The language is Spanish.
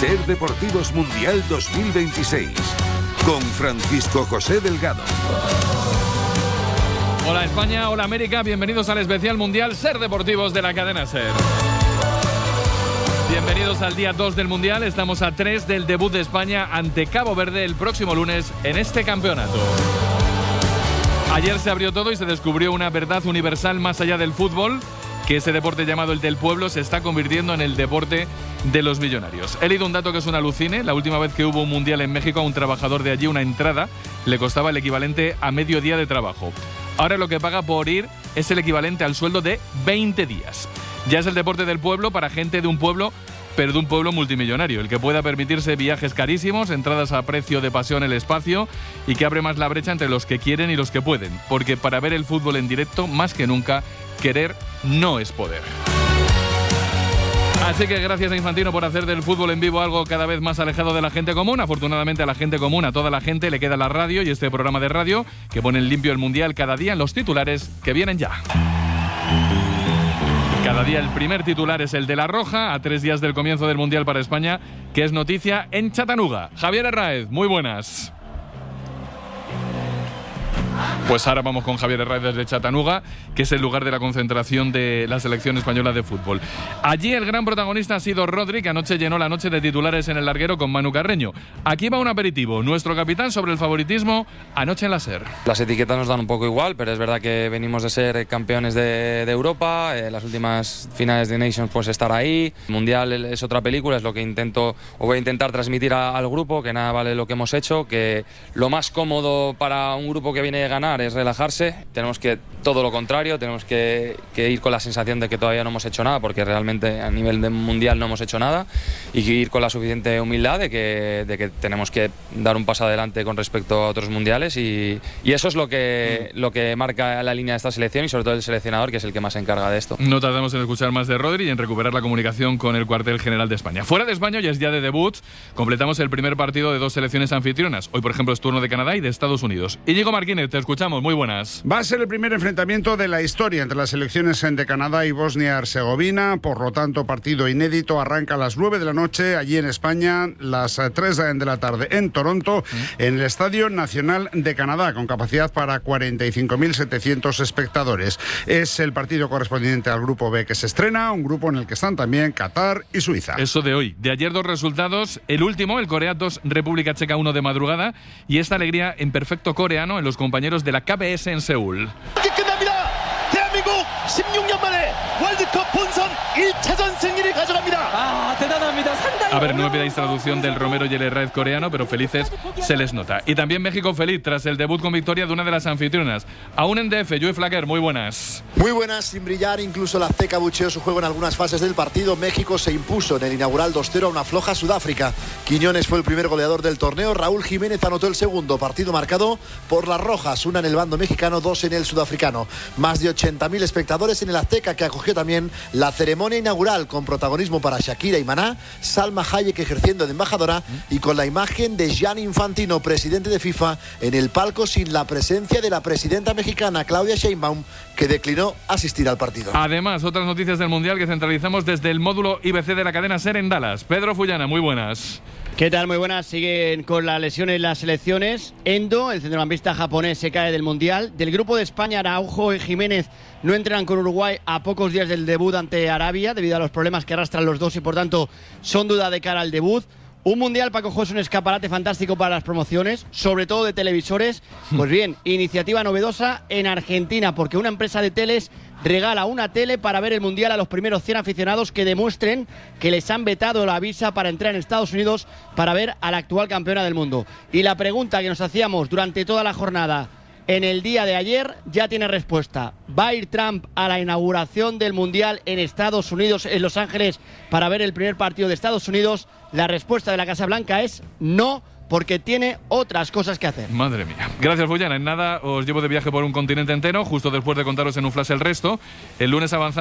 Ser Deportivos Mundial 2026 con Francisco José Delgado. Hola España, hola América, bienvenidos al especial mundial Ser Deportivos de la cadena Ser. Bienvenidos al día 2 del Mundial, estamos a 3 del debut de España ante Cabo Verde el próximo lunes en este campeonato. Ayer se abrió todo y se descubrió una verdad universal más allá del fútbol, que ese deporte llamado el del pueblo se está convirtiendo en el deporte de los millonarios. He leído un dato que es un alucine. La última vez que hubo un mundial en México, a un trabajador de allí una entrada le costaba el equivalente a medio día de trabajo. Ahora lo que paga por ir es el equivalente al sueldo de 20 días. Ya es el deporte del pueblo para gente de un pueblo, pero de un pueblo multimillonario, el que pueda permitirse viajes carísimos, entradas a precio de pasión el espacio y que abre más la brecha entre los que quieren y los que pueden. Porque para ver el fútbol en directo, más que nunca, querer no es poder. Así que gracias a Infantino por hacer del fútbol en vivo algo cada vez más alejado de la gente común. Afortunadamente a la gente común, a toda la gente, le queda la radio y este programa de radio que pone en limpio el Mundial cada día en los titulares que vienen ya. Cada día el primer titular es el de La Roja, a 3 días del comienzo del Mundial para España, que es noticia en Chattanooga. Javier Herráez, muy buenas. Pues ahora vamos con Javier Herráez desde Chattanooga, que es el lugar de la concentración de la selección española de fútbol. Allí el gran protagonista ha sido Rodri, que anoche llenó la noche de titulares en el larguero con Manu Carreño. Aquí va un aperitivo. Nuestro capitán sobre el favoritismo anoche en la SER. Las etiquetas nos dan un poco igual, pero es verdad que venimos de ser campeones de Europa, las últimas finales de Nations pues estar ahí. El Mundial es otra película, es lo que intento o voy a intentar transmitir al grupo, que nada vale lo que hemos hecho, que lo más cómodo para un grupo que viene de ganar es relajarse. Tenemos que todo lo contrario, tenemos que ir con la sensación de que todavía no hemos hecho nada, porque realmente a nivel de mundial no hemos hecho nada, y ir con la suficiente humildad de que tenemos que dar un paso adelante con respecto a otros mundiales, y eso es lo que marca la línea de esta selección y sobre todo el seleccionador, que es el que más se encarga de esto. No tardamos en escuchar más de Rodri y en recuperar la comunicación con el cuartel general de España. Fuera de España, ya es día de debut, completamos el primer partido de 2 selecciones anfitrionas. Hoy, por ejemplo, es turno de Canadá y de Estados Unidos. Íñigo Martínez, te escuchamos, muy buenas. Va a ser el primer enfrentamiento de la historia entre las selecciones de Canadá y Bosnia-Herzegovina, por lo tanto partido inédito. Arranca a las 9 de la noche allí en España, las 3 de la tarde en Toronto, en el Estadio Nacional de Canadá, con capacidad para 45.700 espectadores. Es el partido correspondiente al grupo B que se estrena, un grupo en el que están también Qatar y Suiza. Eso de hoy. De ayer 2 resultados, el último, el Corea 2, República Checa 1 de madrugada, y esta alegría en perfecto coreano en los compañeros de la KBS en Seúl. A ver, no me pidáis traducción del Romero y el Herráez coreano, pero felices se les nota. Y también México feliz tras el debut con victoria de una de las anfitrionas. Aún en DF, Joe Flaquer, muy buenas. Muy buenas, sin brillar, incluso la Azteca bucheó su juego en algunas fases del partido. México se impuso en el inaugural 2-0 a una floja Sudáfrica. Quiñones fue el primer goleador del torneo, Raúl Jiménez anotó el segundo. Partido marcado por las rojas, una en el bando mexicano, 2 en el sudafricano. Más de 80.000 espectadores en el Azteca, que acogió también la ceremonia inaugural, con protagonismo para Shakira y Maná, Salma Hayek ejerciendo de embajadora y con la imagen de Gianni Infantino, presidente de FIFA, en el palco, sin la presencia de la presidenta mexicana Claudia Sheinbaum, que declinó asistir al partido. Además, otras noticias del Mundial que centralizamos desde el módulo IBC de la cadena SER en Dallas. Pedro Fullana, muy buenas. ¿Qué tal? Muy buenas. Siguen con las lesiones las selecciones. Endo, el centrocampista japonés, se cae del Mundial. Del grupo de España, Araujo y Jiménez no entran con Uruguay a pocos días del debut ante Arabia, debido a los problemas que arrastran los dos y por tanto son duda de cara al debut. Un Mundial, Paco Jo, es un escaparate fantástico para las promociones, sobre todo de televisores. Pues bien, iniciativa novedosa en Argentina, porque una empresa de teles regala una tele para ver el Mundial a los primeros 100 aficionados que demuestren que les han vetado la visa para entrar en Estados Unidos para ver a la actual campeona del mundo. Y la pregunta que nos hacíamos durante toda la jornada, en el día de ayer, ya tiene respuesta. ¿Va a ir Trump a la inauguración del Mundial en Estados Unidos, en Los Ángeles, para ver el primer partido de Estados Unidos? La respuesta de la Casa Blanca es no, porque tiene otras cosas que hacer. Madre mía. Gracias, Fullana. En nada os llevo de viaje por un continente entero, justo después de contaros en un flash el resto. El lunes avanzamos